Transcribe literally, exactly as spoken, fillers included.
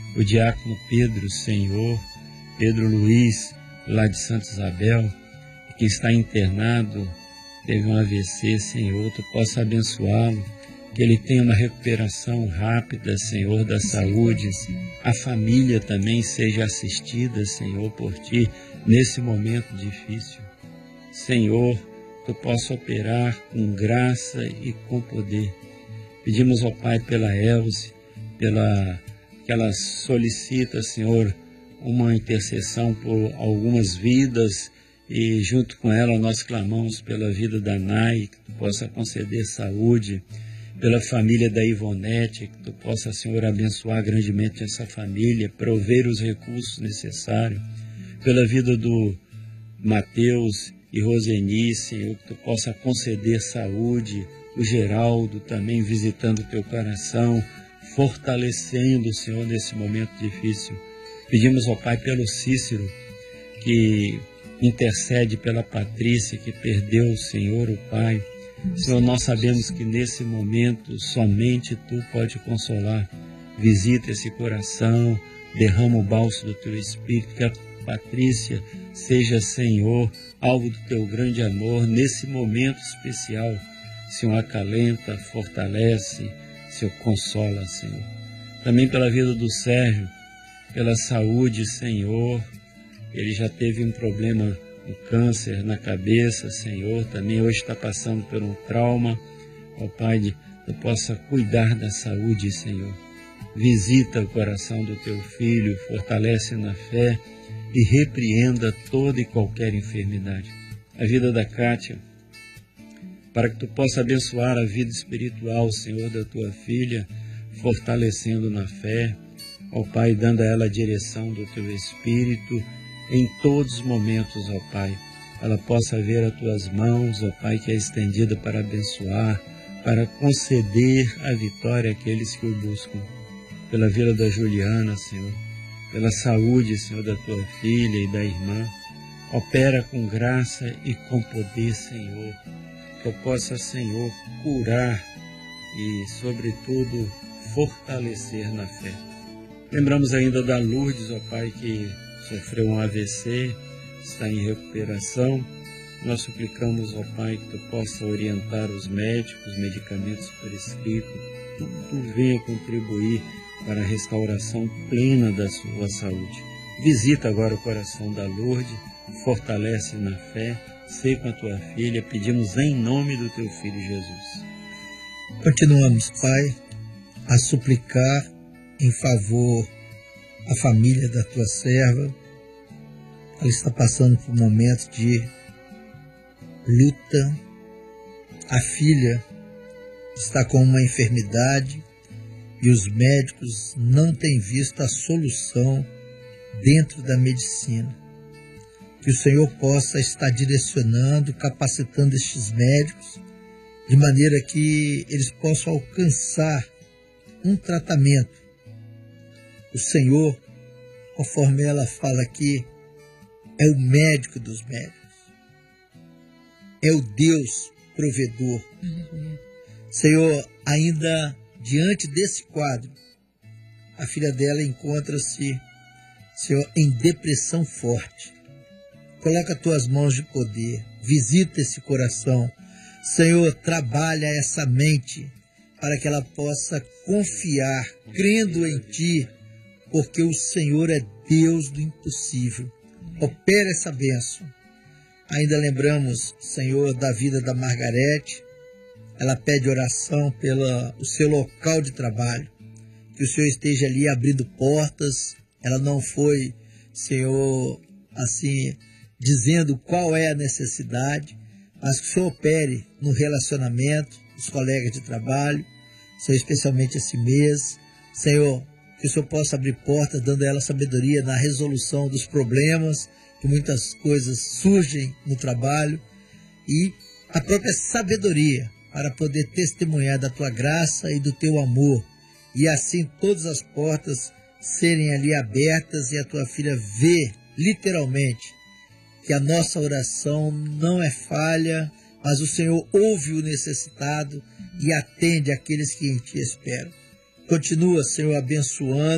o diácono Pedro, Senhor, Pedro Luiz, lá de Santa Isabel, que está internado, teve um A V C, Senhor, Tu possa abençoá-lo, que ele tenha uma recuperação rápida, Senhor, da saúde, a família também seja assistida, Senhor, por Ti, nesse momento difícil. Senhor, Tu possa operar com graça e com poder. Pedimos ao Pai pela Elze, pela que ela solicita, Senhor, uma intercessão por algumas vidas, e junto com ela nós clamamos pela vida da Nai, que Tu possa conceder saúde, pela família da Ivonete, que Tu possa, Senhor, abençoar grandemente essa família, prover os recursos necessários, pela vida do Mateus e Roseni, Senhor, que Tu possa conceder saúde, o Geraldo também visitando o Teu coração, fortalecendo, Senhor, nesse momento difícil. Pedimos ao Pai pelo Cícero, que intercede pela Patrícia, que perdeu o Senhor, o Pai. Senhor, nós sabemos que nesse momento somente Tu pode consolar. Visita esse coração, derrama o bálsamo do Teu Espírito, que a Patrícia seja, Senhor, alvo do Teu grande amor nesse momento especial. Senhor, acalenta, fortalece, Senhor, consola, Senhor. Também pela vida do Sérgio, pela saúde, Senhor. Ele já teve um problema, um câncer na cabeça, Senhor. Também hoje está passando por um trauma. Ó Pai, que Tu possa cuidar da saúde, Senhor. Visita o coração do Teu filho, fortalece na fé e repreenda toda e qualquer enfermidade. A vida da Kátia, para que Tu possa abençoar a vida espiritual, Senhor, da Tua filha, fortalecendo na fé, ó Pai, dando a ela a direção do Teu Espírito em todos os momentos, ó Pai. Ela possa ver as Tuas mãos, ó Pai, que é estendida para abençoar, para conceder a vitória àqueles que o buscam. Pela vida da Juliana, Senhor, pela saúde, Senhor, da Tua filha e da irmã, opera com graça e com poder, Senhor, que eu possa, Senhor, curar e, sobretudo, fortalecer na fé. Lembramos ainda da Lourdes, ó Pai, que sofreu um A V C, está em recuperação. Nós suplicamos, ó Pai, que Tu possa orientar os médicos, os medicamentos prescritos, que Tu venha contribuir para a restauração plena da sua saúde. Visita agora o coração da Lourdes, fortalece na fé, sei com a Tua filha, pedimos em nome do Teu Filho Jesus. Continuamos, Pai, a suplicar em favor da família da Tua serva. Ela está passando por um momento de luta. A filha está com uma enfermidade e os médicos não têm visto a solução dentro da medicina. Que o Senhor possa estar direcionando, capacitando estes médicos, de maneira que eles possam alcançar um tratamento. O Senhor, conforme ela fala aqui, é o médico dos médicos. É o Deus provedor. Uhum. Senhor, ainda diante desse quadro, a filha dela encontra-se, Senhor, em depressão forte. Coloca as Tuas mãos de poder, visita esse coração. Senhor, trabalha essa mente para que ela possa confiar, crendo em Ti, porque o Senhor é Deus do impossível. Opera essa bênção. Ainda lembramos, Senhor, da vida da Margarete. Ela pede oração pelo seu local de trabalho. Que o Senhor esteja ali abrindo portas. Ela não foi, Senhor, assim, dizendo qual é a necessidade, mas que o Senhor opere no relacionamento dos colegas de trabalho, Senhor, especialmente esse mês. Senhor, que o Senhor possa abrir portas, dando a ela sabedoria na resolução dos problemas, que muitas coisas surgem no trabalho, e a própria sabedoria para poder testemunhar da Tua graça e do Teu amor, e assim todas as portas serem ali abertas e a Tua filha ver, literalmente, que a nossa oração não é falha, mas o Senhor ouve o necessitado e atende aqueles que em Ti esperam. Continua, Senhor, abençoando